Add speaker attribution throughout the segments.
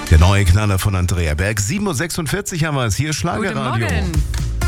Speaker 1: Der neue Knaller von Andrea Berg. 7.46 Uhr haben wir es hier, Schlagerradio.
Speaker 2: Guten Morgen.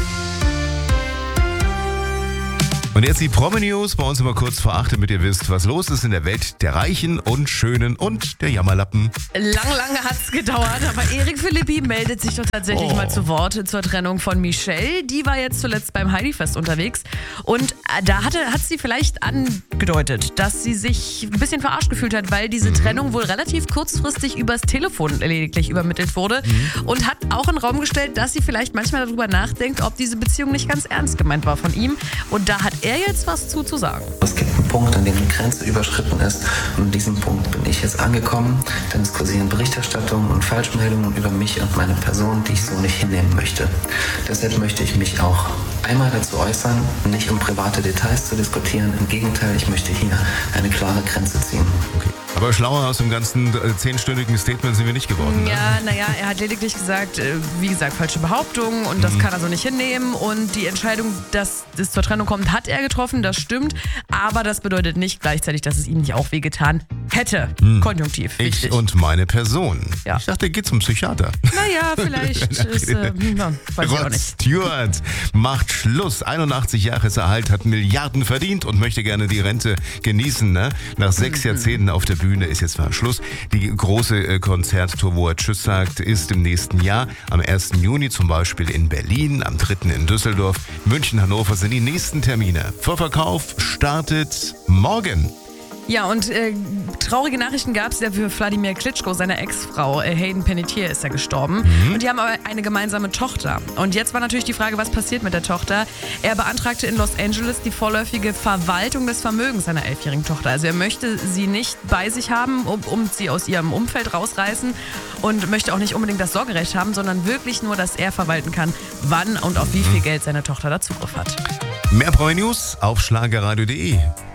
Speaker 1: Und jetzt die Promi-News, bei uns immer kurz vor 8, damit ihr wisst, was los ist in der Welt der Reichen und Schönen und der Jammerlappen.
Speaker 2: Lange hat es gedauert, aber Erik Philippi meldet sich doch tatsächlich mal zu Wort zur Trennung von Michelle. Die war jetzt zuletzt beim Heidi-Fest unterwegs und da hat sie vielleicht angedeutet, dass sie sich ein bisschen verarscht gefühlt hat, weil diese Trennung wohl relativ kurzfristig übers Telefon lediglich übermittelt wurde und hat auch in den Raum gestellt, dass sie vielleicht manchmal darüber nachdenkt, ob diese Beziehung nicht ganz ernst gemeint war von ihm. Und da hat er jetzt was zu sagen.
Speaker 3: Es gibt einen Punkt, an dem die Grenze überschritten ist und an diesem Punkt bin ich jetzt angekommen, denn es kursieren Berichterstattungen und Falschmeldungen über mich und meine Person, die ich so nicht hinnehmen möchte. Deshalb möchte ich mich auch einmal dazu äußern, nicht um private Details zu diskutieren. Im Gegenteil, ich möchte hier eine klare Grenze ziehen.
Speaker 1: Okay. Aber schlauer aus dem ganzen 10-stündigen Statement sind wir nicht geworden.
Speaker 2: Ja, naja, er hat lediglich gesagt, wie gesagt, falsche Behauptungen und das kann er so nicht hinnehmen. Und die Entscheidung, dass es zur Trennung kommt, hat er getroffen, das stimmt. Aber das bedeutet nicht gleichzeitig, dass es ihm nicht auch wehgetan hätte. Konjunktiv.
Speaker 1: Ich
Speaker 2: wichtig.
Speaker 1: und meine Person.
Speaker 2: Ja.
Speaker 1: Ich dachte, er geht zum Psychiater.
Speaker 2: Naja, vielleicht ist, weiß ich auch
Speaker 1: Rod
Speaker 2: nicht.
Speaker 1: Stewart macht Schluss. 81 Jahre ist er alt, hat Milliarden verdient und möchte gerne die Rente genießen. Ne? Nach 6 Jahrzehnten auf der Bühne ist jetzt mal Schluss. Die große Konzerttour, wo er Tschüss sagt, ist im nächsten Jahr. Am 1. Juni zum Beispiel in Berlin, am 3. in Düsseldorf, München, Hannover sind die nächsten Termine. Vorverkauf startet morgen.
Speaker 2: Ja, und traurige Nachrichten gab es ja für Wladimir Klitschko, seine Ex-Frau. Hayden Panettiere ist ja gestorben. Und die haben aber eine gemeinsame Tochter. Und jetzt war natürlich die Frage, was passiert mit der Tochter? Er beantragte in Los Angeles die vorläufige Verwaltung des Vermögens seiner 11-jährigen Tochter. Also er möchte sie nicht bei sich haben, um sie aus ihrem Umfeld rausreißen und möchte auch nicht unbedingt das Sorgerecht haben, sondern wirklich nur, dass er verwalten kann, wann und auf wie viel Geld seine Tochter da Zugriff hat.
Speaker 1: Mehr Promi News auf schlagerradio.de.